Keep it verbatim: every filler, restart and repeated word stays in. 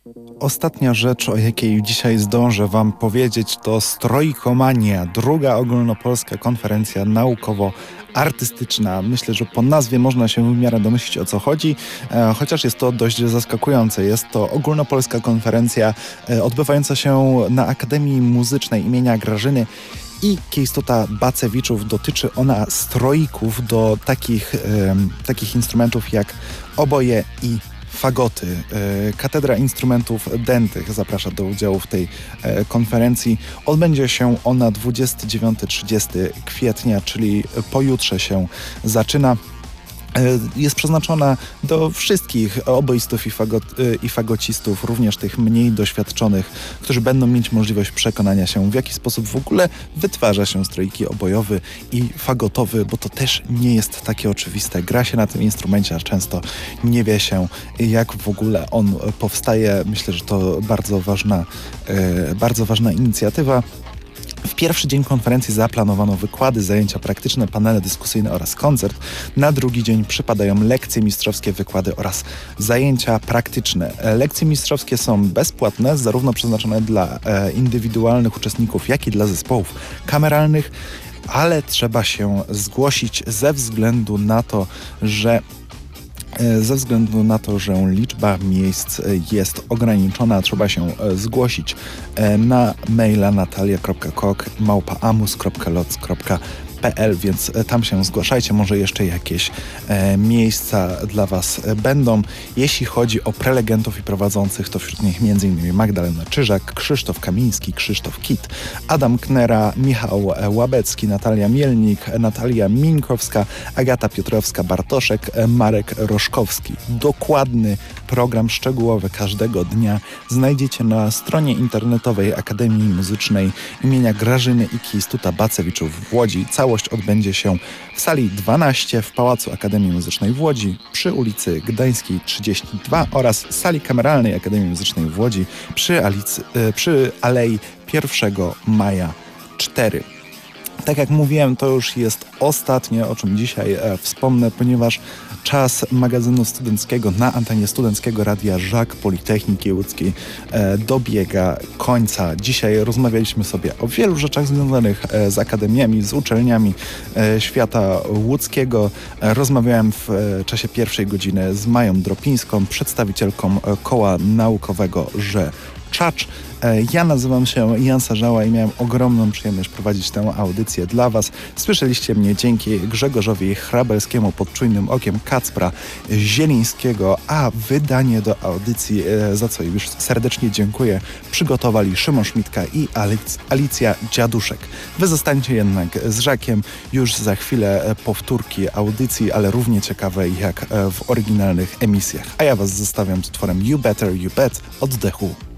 Ostatnia rzecz, o jakiej dzisiaj zdążę Wam powiedzieć, to Strojkomania, druga ogólnopolska konferencja naukowo-artystyczna. Myślę, że po nazwie można się w miarę domyślić, o co chodzi, e, chociaż jest to dość zaskakujące. Jest to ogólnopolska konferencja e, odbywająca się na Akademii Muzycznej imienia Grażyny i Kejstuta Bacewiczów. Dotyczy ona strojków do takich, e, takich instrumentów jak oboje i fagoty. Katedra Instrumentów Dętych zaprasza do udziału w tej konferencji. Odbędzie się ona dwudziestego dziewiątego do trzydziestego kwietnia, czyli pojutrze się zaczyna. Jest przeznaczona do wszystkich oboistów i, fagot, i fagocistów, również tych mniej doświadczonych, którzy będą mieć możliwość przekonania się, w jaki sposób w ogóle wytwarza się strojki obojowy i fagotowy, bo to też nie jest takie oczywiste. Gra się na tym instrumencie, a często nie wie się, jak w ogóle on powstaje. Myślę, że to bardzo ważna, bardzo ważna inicjatywa. W pierwszy dzień konferencji zaplanowano wykłady, zajęcia praktyczne, panele dyskusyjne oraz koncert. Na drugi dzień przypadają lekcje mistrzowskie, wykłady oraz zajęcia praktyczne. Lekcje mistrzowskie są bezpłatne, zarówno przeznaczone dla e, indywidualnych uczestników, jak i dla zespołów kameralnych, ale trzeba się zgłosić ze względu na to, że Ze względu na to, że liczba miejsc jest ograniczona, trzeba się zgłosić na maila natalia kropka kok małpa amus kropka loc kropka p l, więc tam się zgłaszajcie, może jeszcze jakieś e, miejsca dla Was będą. Jeśli chodzi o prelegentów i prowadzących, to wśród nich m.in. Magdalena Czyżak, Krzysztof Kamiński, Krzysztof Kit, Adam Knera, Michał Łabecki, Natalia Mielnik, Natalia Mińkowska, Agata Piotrowska-Bartoszek, Marek Roszkowski. Dokładny program szczegółowy każdego dnia znajdziecie na stronie internetowej Akademii Muzycznej imienia Grażyny i Kejstuta Bacewiczów w Łodzi. Całość odbędzie się w sali dwanaście w Pałacu Akademii Muzycznej w Łodzi przy ulicy Gdańskiej trzydzieści dwa oraz sali kameralnej Akademii Muzycznej w Łodzi przy, Alicy, przy Alei pierwszego Maja cztery. Tak jak mówiłem, to już jest ostatnie, o czym dzisiaj e, wspomnę, ponieważ czas magazynu studenckiego na antenie Studenckiego Radia Żak Politechniki Łódzkiej e, dobiega końca. Dzisiaj rozmawialiśmy sobie o wielu rzeczach związanych e, z akademiami, z uczelniami e, świata łódzkiego. E, rozmawiałem w e, czasie pierwszej godziny z Mają Dropińską, przedstawicielką e, koła naukowego Że Czacz. Ja nazywam się Jan Sarzała i miałem ogromną przyjemność prowadzić tę audycję dla Was. Słyszeliście mnie dzięki Grzegorzowi Hrabelskiemu pod czujnym okiem Kacpra Zielińskiego, a wydanie do audycji, za co już serdecznie dziękuję, przygotowali Szymon Szmitka i Alic- Alicja Dziaduszek. Wy zostańcie jednak z Żakiem, już za chwilę powtórki audycji, ale równie ciekawe jak w oryginalnych emisjach. A ja Was zostawiam z utworem You Better You Bet oddechu